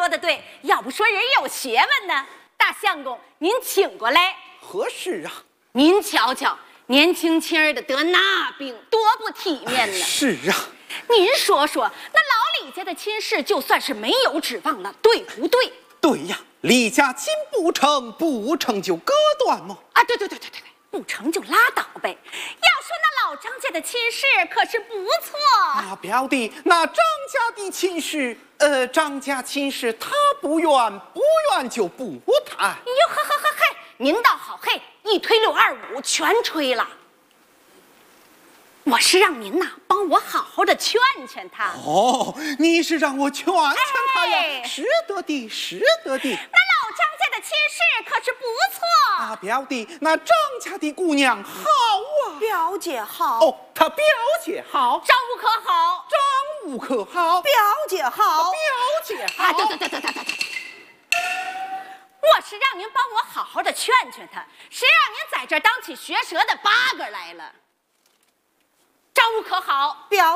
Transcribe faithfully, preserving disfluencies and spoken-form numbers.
说的对，要不说人有学问呢。大相公，您请过来。 何事啊？ 您瞧瞧，年轻轻的得那病，多不体面呢。 是啊。 您说说，那老李家的亲事，就算是没有指望了，对不对？ 对呀，李家今不成，不成就割断吗？ 啊，对对对对对对，不成就拉倒呗。要说那老张家的亲事可是不错啊，表弟，那张家的亲事，呃，张家亲事他不愿，不愿就不谈。 哟呵呵呵嘿，您倒好嘿，一推六二五全吹了。我是让您呐帮我好好的劝劝他。 哦，你是让我劝劝他呀？ 哎、 是的的，是的的。 那老张家的亲事可是不错啊，表弟，那张家的姑娘好啊。 表姐好。 哦，她表姐好。 张五可好？ 张五可好？ 表姐好。 表姐好。 啊，对对对对对对对。我是让您帮我好好的劝劝他，谁让您在这儿当起学舌的八个来了？张五可好？ 表